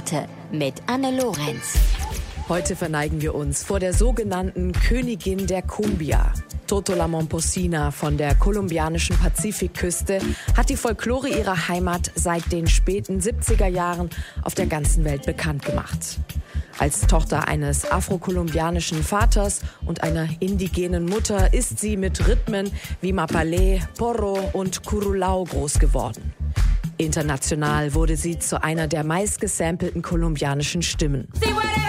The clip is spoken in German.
Orte mit Anne Lorenz. Heute verneigen wir uns vor der sogenannten Königin der Cumbia. Totola Momposina von der kolumbianischen Pazifikküste hat die Folklore ihrer Heimat seit den späten 70er Jahren auf der ganzen Welt bekannt gemacht. Als Tochter eines afrokolumbianischen Vaters und einer indigenen Mutter ist sie mit Rhythmen wie Mapalé, Porro und Curulao groß geworden. International wurde sie zu einer der meistgesampelten kolumbianischen Stimmen.